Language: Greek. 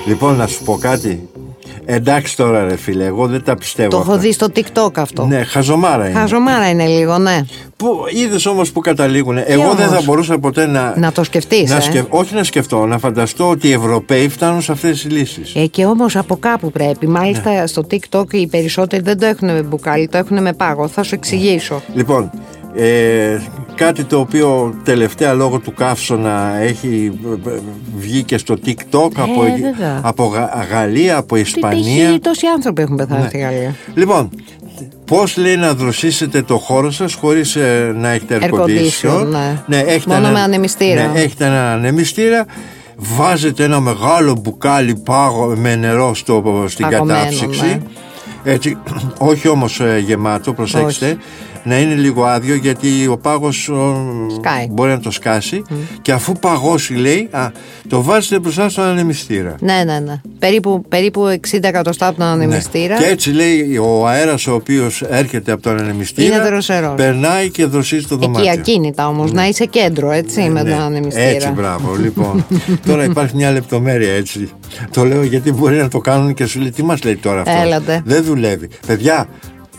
Λοιπόν, να σου πω κάτι. Εντάξει τώρα ρε φίλε, εγώ δεν τα πιστεύω. Το έχω δει στο TikTok αυτό. Ναι, χαζομάρα είναι. Χαζομάρα είναι λίγο, ναι. Είδες όμως που καταλήγουν. Εγώ όμως δεν θα μπορούσα ποτέ να το σκεφτείς. Όχι να σκεφτώ, να φανταστώ ότι οι Ευρωπαίοι φτάνουν σε αυτές τις λύσεις. Και όμως από κάπου πρέπει. Μάλιστα στο TikTok οι περισσότεροι δεν το έχουν με μπουκάλι, το έχουν με πάγο. Θα σου εξηγήσω. Λοιπόν, κάτι το οποίο τελευταία λόγω του καύσωνα έχει βγει και στο TikTok από Γαλλία, από Ισπανία. Τόσοι άνθρωποι έχουν πεθάνει στη Γαλλία. Λοιπόν, πώς λέει να δροσίσετε το χώρο σας χωρίς να έχετε air condition. Μόνο με ανεμιστήρα. Ναι, έχετε ένα ανεμιστήρα. Βάζετε ένα μεγάλο μπουκάλι πάγο με νερό στην κατάψυξη. Ναι. Έτσι, όχι όμως γεμάτο, προσέξτε. Όχι. Να είναι λίγο άδειο, γιατί ο πάγος μπορεί να το σκάσει. Και αφού παγώσει, λέει, το βάζετε μπροστά στον ανεμιστήρα. Ναι. Περίπου 60 εκατοστά από τον ανεμιστήρα. Και έτσι, λέει, ο αέρας ο οποίος έρχεται από τον ανεμιστήρα είναι δροσερός. Περνάει και δροσίζει το δωμάτιο. Εκεί ακίνητα όμως, να είσαι κέντρο, έτσι, με τον ανεμιστήρα. Έτσι, μπράβο. Λοιπόν, τώρα υπάρχει μια λεπτομέρεια, έτσι. Το λέω γιατί μπορεί να το κάνουν και σου λέει, τι μας λέει τώρα αυτό. Έλατε. Δεν δουλεύει. Παιδιά,